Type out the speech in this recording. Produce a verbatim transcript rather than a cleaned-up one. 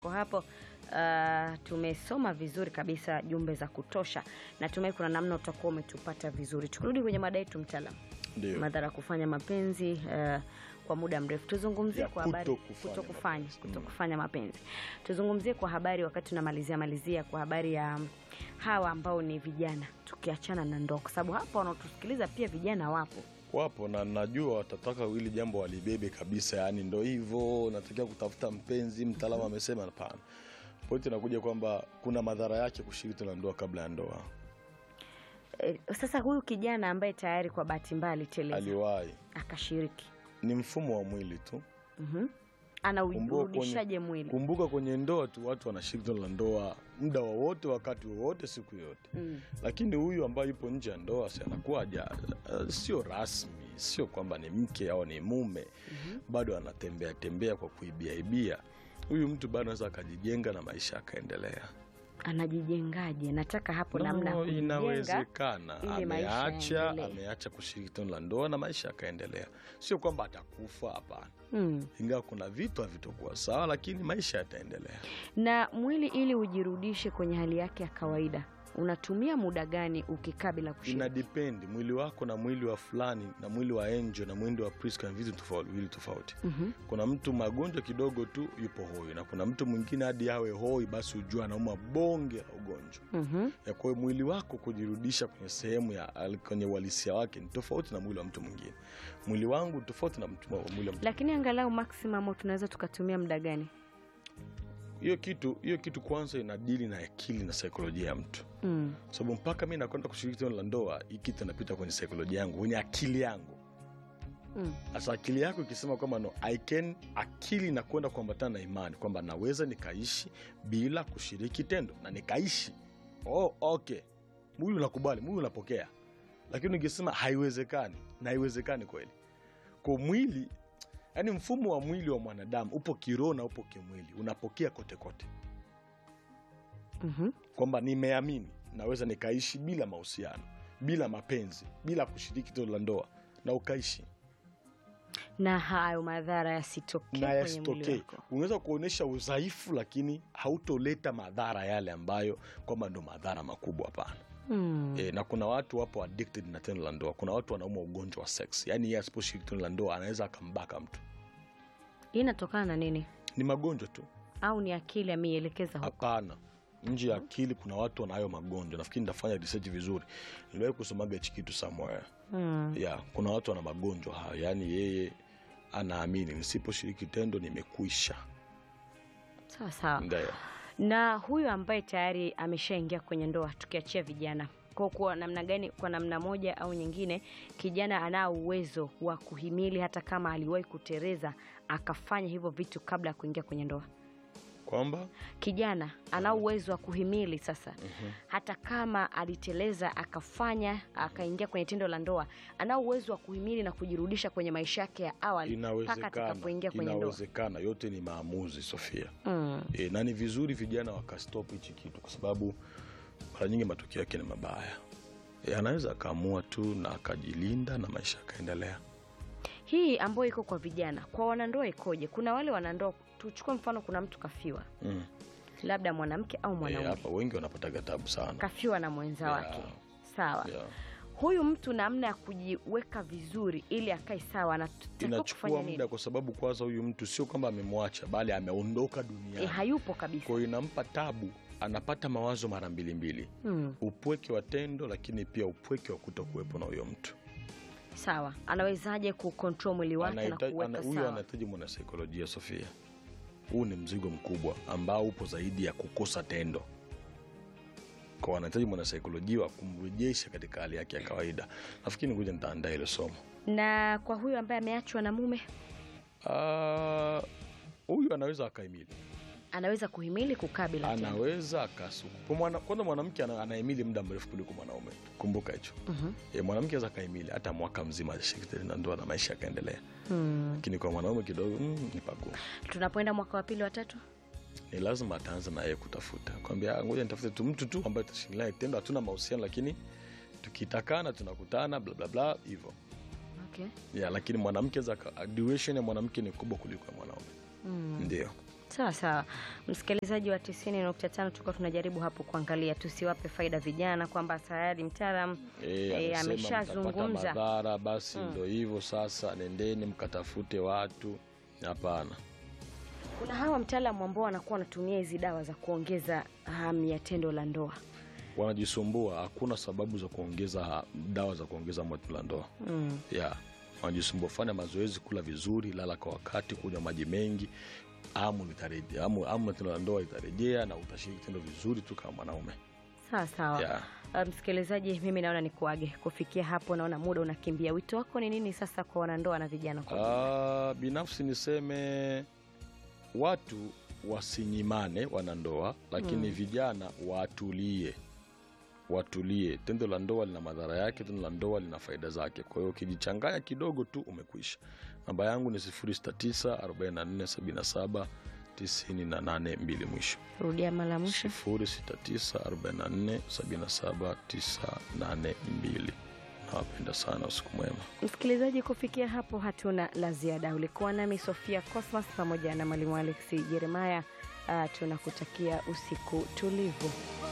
Kwa hapo uh, tumesoma vizuri kabisa jumbe za kutosha. Natumai kuna namna utakuwa umetupata vizuri. Tukirudi kwenye mada yetu mtaalamu. Ndio. Madhara kufanya mapenzi uh, kwa muda mrefu. Tuzungumzie kwa habari kutokufanya kutokufanya kutokufanya mapenzi. Tuzungumzie kwa habari wakati tunamalizia malizia kwa habari ya um, hawa ambao ni vijana tukiachana na ndoa, kwa sababu hapo wanaotusikiliza pia vijana wapo. Wapo na najua watataka hili jambo walibebe kabisa, yani ndio hivyo natakiwa kutafuta mpenzi. Mtaalamu amesema hapana. Pointi inakuja kwamba kuna madhara yake kushiriki na ndoa kabla ya ndoa. E, sasa huyu kijana ambaye tayari kwa bahati mbaya teleza Aliwahi. akashiriki, Ni mfumo wa mwili tu. Mhm. Anaurudishaje mwili? Kumbuka kwenye ndoa tu watu wanashiriki na ndoa muda wowote, wakati wowote, siku yote. Mm. Lakini huyu ambaye yupo nje ya ndoa si anakuwa haja uh, sio rasmi, sio kwamba ni mke au ni mume. Mm-hmm. Bado anatembea tembea kwa kuibia ibia. Huyu mtu bado anaweza akajijenga na maisha akaendelea. Anajijengaje? Nataka hapo No, namna kujenga. inawezekana. ili maisha Ameacha, yaendelee. ameacha kushiriki tendo la ndoa na maisha akaendelea. Sio kwamba atakufa, hapana. Mm. Ingawa kuna vitu havitokuwa sawa, lakini maisha yataendelea. Na mwili ili ujirudishe kwenye hali yake ya kawaida, unatumia muda gani ukikaa bila kushiriki? Ina depend mwili wako na mwili wa fulani na mwili wa Angel na mwili wa Priska ni vitu tofauti, vitu tofauti. Mhm. Kuna mtu magonjwa kidogo tu yupo hoi, na kuna mtu mwingine hadi awe hoi basi ujua anauma bonge la ugonjwa. Mhm. Ya kwa hiyo mwili wako kujirudisha kwenye sehemu ya kwenye uhalisia wake ni tofauti na mwili wa mtu mwingine. Mwili wangu tofauti na mtu wa mwili wa mtu. Lakini angalau maximum tunaweza tukatumia muda gani? Hiyo kitu hiyo kitu kwanza inadili na akili na saikolojia ya mtu. Mm. Sababu mpaka mimi nakwenda kushiriki tendo la ndoa, hiki kitu kinapita kwenye saikolojia yangu, kwenye akili yangu. Mm. Sasa akili yako ikisema kwamba no I can, akili na kwenda kuambatana na imani kwamba naweza nikaishi bila kushiriki tendo na nikaishi. Oh, okay. Mwili unakubali, mwili unapokea. Lakini ungesema haiwezekani, na haiwezekani kweli. Kwa mwili, yani mfumo wa mwili wa mwanadamu upo kiroho na upo kimwili, unapokea kote kote. Mhm. Kwamba nimeamini naweza nikaishi bila mahusiano, bila mapenzi, bila kushiriki tendo la ndoa na ukaishi. Na hayo madhara yasitokee Na kwenye mwili yasitokee. wako. Unaweza kuonesha udhaifu lakini hautoleta madhara yale ambayo kwamba ndo madhara makubwa, hapana. Mm. E, na kuna watu wapo addicted na tendo la ndoa. Kuna watu wanaumwa ugonjwa wa sex. Yaani yeye asiposhiriki tendo la ndoa anaweza akambaka mtu. Hii inatokana na nini? Ni magonjwa tu. Au ni akili ameielekeza huko? Hapana. Nje ya akili kuna watu wanayo magonjwa. Nafikiri nitafanya research vizuri. Niliwahi kusomaga hichi kitu somewhere. Mm. Yeah, kuna watu wana magonjwa hayo. Yaani yeye anaamini nisiposhiriki tendo nimekwisha. Sawa sawa. Ndio. Na huyu ambaye tayari ameshaingia kwenye ndoa, tukiachia vijana, kwa kwa namna gani, kwa namna moja au nyingine, kijana anao uwezo wa kuhimili hata kama aliwahi kutereza akafanya hivyo vitu kabla ya kuingia kwenye ndoa? Kwamba Kijana anao uwezo wa kuhimili sasa, Mhm. hata kama aliteleza akafanya akaingia kwenye tendo la ndoa, anao uwezo wa kuhimili na kujirudisha kwenye maisha yake ya awali mpaka inawezekana, atakapoingia kwenye ndoa. inawezekana. Yote ni maamuzi, Sofia. Mm. E, na ni vizuri vijana wakastop hichi kitu, kwa sababu mara nyingi matokeo yake ni mabaya. E, anaweza akaamua tu na akajilinda na maisha yakaendelea. Hii ambayo iko kwa vijana, kwa wanandoa ikoje? Kuna wale wanandoa, tuchukue mfano, kuna mtu kafiwa, Mm. labda mwanamke au E, mwanaume, hapa wengi wanapata tabu sana. kafiwa na mwenza Yeah. wake. Sawa. Yeah. Huyu mtu namna ya kujiweka vizuri ili akae sawa, anatakiwa Inachukua kufanya nini? muda, kwa sababu kwanza huyu mtu sio kwamba amemwacha, bali ameondoka E, duniani. hayupo kabisa. Kwa hiyo inampa tabu, anapata mawazo mara mbili mbili. Mm. Upweke wa tendo, lakini pia upweke wa kutokuwepo na huyo mtu. Sawa. Anawezaje kucontrol mwili wake na Anahitaji- kuweka ana- Huyu sawa? anahitaji mwanasaikolojia, Sofia. Huu ni mzigo mkubwa ambao upo zaidi ya kukosa tendo. Kwa anahitaji mwanasaikolojia wa kumrejesha katika hali yake ya kawaida. Nafikiri ngoja nitaandaa ile somo. Na kwa huyu ambaye ameachwa na mume, Ah, huyu anaweza akaimili. anaweza kuhimili kukaa bila tendo? Anaweza akasu. Kwa mwana, kwanza mwanamke ana- anahimili muda mrefu kuliko mwanaume. Kumbuka hicho. Mhm. E, mwanamke anaweza kaimili hata mwaka mzima ashiriki na ndoa na maisha yakaendelea. Mm. Lakini kwa mwanaume kidogo mm, ni pagumu. Tunapoenda mwaka wa pili wa tatu, Ni lazima ataanza na yeye kutafuta. Kwambia ngoja nitafute tu mtu tu ambaye tutashikilia tendo, hatuna mahusiano lakini tukitakana tunakutana bla bla bla hivyo. Okay. Yeah, lakini mwanamke za duration ya mwanamke ni kubwa kuliko ya mwanaume. Mm. Ndio. Sawa sawa. Msikilizaji wa tisini nukta tano tuko tunajaribu hapo kuangalia tusiwape faida vijana kwamba tayari mtaalamu e, ameshazungumza madhara basi mm. ndio hivyo sasa nendeni mkatafute watu. Hapana. Kuna hawa mtaalamu ambao wanakuwa wanatumia hizi dawa za kuongeza hamu ya tendo la ndoa. Wanajisumbua, hakuna sababu za kuongeza dawa za kuongeza hamu ya tendo la ndoa. Mm. Yeah. Wanajisumbua, fanya mazoezi, kula vizuri, lala kwa wakati, kunywa maji mengi. Hamu itarejea, hamu hamu ya tendo la ndoa itarejea na utashiriki tendo vizuri tu kama mwanaume. Sawa sawa. Yeah. Uh, msikilizaji, mimi naona nikuage. Kufikia hapo naona muda unakimbia. Wito wako ni nini sasa kwa wanandoa na vijana kwa ujumla? Uh, binafsi niseme watu wasinyimane wanandoa, lakini mm. vijana watulie. Watulie. Tendo la ndoa lina madhara yake, tendo la ndoa lina faida zake. Kwa hiyo ukijichanganya kidogo tu umekwisha. Namba yangu ni sifuri sita tisa arobaini na nne sabini na saba tisini na nane mbili mwisho. Rudia mara mwisho. sifuri sita tisa arobaini na nne sabini na saba tisini na nane mbili. Nawapenda sana, usiku mwema. Msikilizaji, kufikia hapo hatuna la ziada. Ulikuwa nami Sofia Cosmas pamoja na Mwalimu Alex Jeremiah. Uh, tunakutakia usiku tulivu.